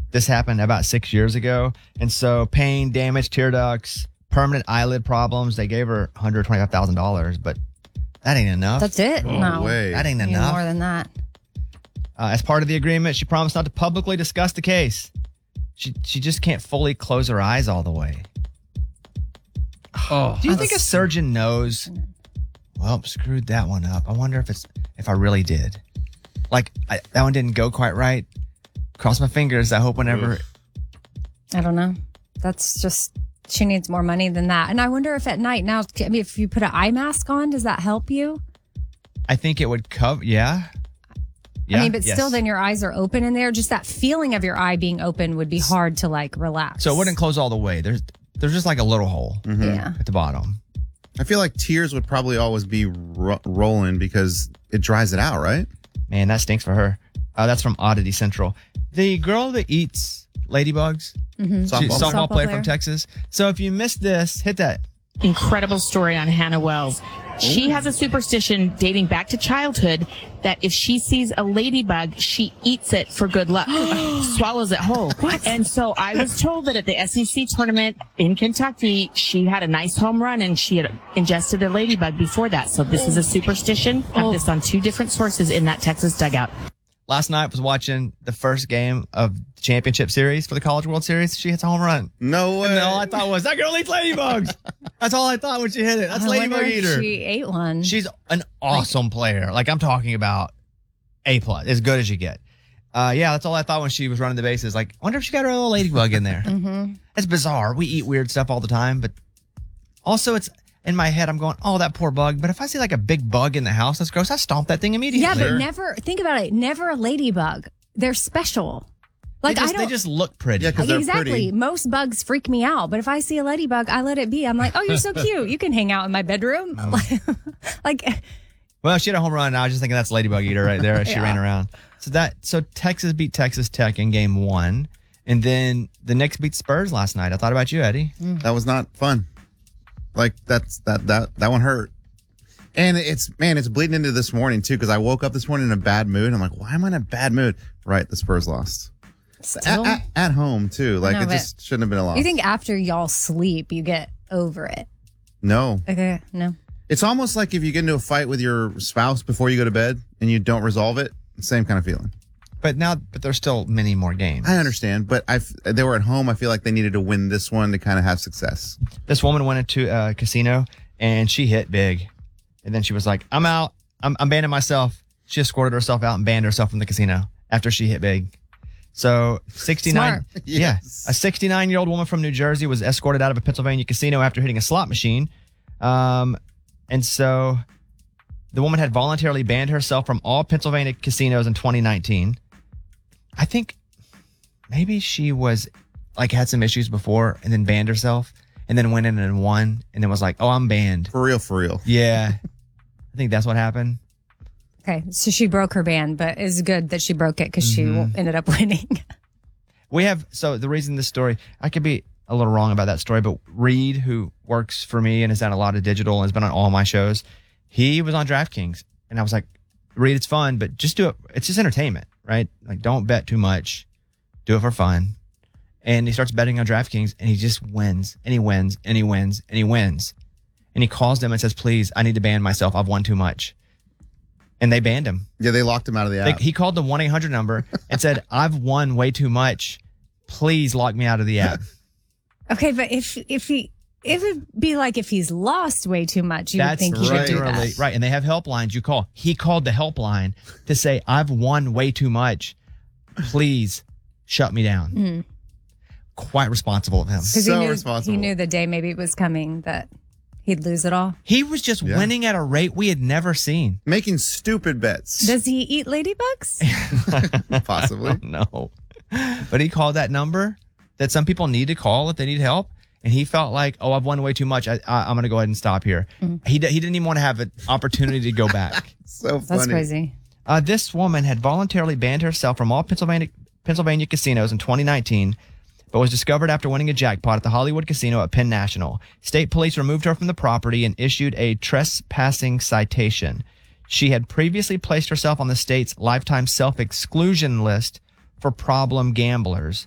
This happened about 6 years ago. And so pain, damage, tear ducts, permanent eyelid problems. They gave her $125,000, but that ain't enough. That's it? No way. That ain't Need enough. more than that. As part of the agreement, she promised not to publicly discuss the case. She just can't fully close her eyes all the way. Oh, Do you think a surgeon knows? Well, screwed that one up. I wonder if I really did. Like that one didn't go quite right. Cross my fingers. I hope whenever. I don't know. That's just, she needs more money than that. And I wonder if at night now, I mean, if you put an eye mask on, does that help you? I think it would cover. Yeah. I mean, but still then your eyes are open in there. Just that feeling of your eye being open would be hard to like relax. So it wouldn't close all the way. There's just like a little hole Yeah. at the bottom. I feel like tears would probably always be rolling because it dries it out, right? Man, that stinks for her. That's from Oddity Central. The girl that eats ladybugs, softball player from Texas. So if you missed this, hit that. Incredible story on Hannah Wells. She has a superstition dating back to childhood that if she sees a ladybug, she eats it for good luck, swallows it whole. What? And so I was told that at the SEC tournament in Kentucky, she had a nice home run and she had ingested a ladybug before that. So this is a superstition. I have this on 2 different sources in that Texas dugout. Last night was watching the first game of the championship series for the College World Series. She hits a home run. No way. And all I thought was, that girl eats ladybugs. That's all I thought when she hit it. That's I wonder ladybug if eater. She ate one. She's an awesome player. Like I'm talking about A+, as good as you get. Yeah, that's all I thought when she was running the bases. Like, I wonder if she got her little ladybug in there. It's bizarre. We eat weird stuff all the time, but also it's in my head, I'm going, oh, that poor bug. But if I see like a big bug in the house that's gross, I stomp that thing immediately. Yeah, but never, think about it, never a ladybug. They're special. Like they just look pretty. Yeah, 'cause they're exactly. pretty. Most bugs freak me out, but if I see a ladybug, I let it be. I'm like, oh, you're so cute. You can hang out in my bedroom. Like, well, she had a home run. I was just thinking that's ladybug eater right there as she ran around. So Texas beat Texas Tech in game 1, and then the Knicks beat Spurs last night. I thought about you, Eddie. That was not fun. Like that one hurt. And it's bleeding into this morning too, because I woke up this morning in a bad mood. I'm like, why am I in a bad mood? Right, the Spurs lost. still? At home too. Like No, it just shouldn't have been a loss. You think after y'all sleep, you get over it? No. Okay, no. It's almost like if you get into a fight with your spouse before you go to bed and you don't resolve it, same kind of feeling. But there's still many more games. I understand, but they were at home. I feel like they needed to win this one to kind of have success. This woman went into a casino and she hit big. And then she was like, I'm out. I'm banning myself. She escorted herself out and banned herself from the casino after she hit big. So 69. Smart. Yes. A 69-year-old woman from New Jersey was escorted out of a Pennsylvania casino after hitting a slot machine. And so the woman had voluntarily banned herself from all Pennsylvania casinos in 2019. I think maybe she was like had some issues before and then banned herself and then went in and won and then was like, oh, I'm banned. For real. Yeah. I think that's what happened. Okay, so she broke her ban, but it's good that she broke it because she ended up winning. So the reason this story, I could be a little wrong about that story, but Reed, who works for me and has done a lot of digital and has been on all my shows, he was on DraftKings. And I was like, Reed, it's fun, but just do it. It's just entertainment, right? Like, don't bet too much. Do it for fun. And he starts betting on DraftKings and he just wins and he wins and he wins and he wins. And he calls them and says, please, I need to ban myself. I've won too much. And they banned him. Yeah, they locked him out of the app. He called the 1-800 number and said, I've won way too much. Please lock me out of the app. Okay, but if it'd be like if he's lost way too much, you would think he should do that. Right. And they have helplines you call. He called the helpline to say, I've won way too much. Please shut me down. Quite responsible of him. So responsible. He knew the day maybe it was coming that he'd lose it all. He was just winning at a rate we had never seen. Making stupid bets. Does he eat ladybugs? Possibly. No. But he called that number that some people need to call if they need help. And he felt like, oh, I've won way too much. I'm going to go ahead and stop here. He didn't even want to have an opportunity to go back. So funny. That's crazy. This woman had voluntarily banned herself from all Pennsylvania casinos in 2019, but was discovered after winning a jackpot at the Hollywood Casino at Penn National. State police removed her from the property and issued a trespassing citation. She had previously placed herself on the state's lifetime self-exclusion list for problem gamblers.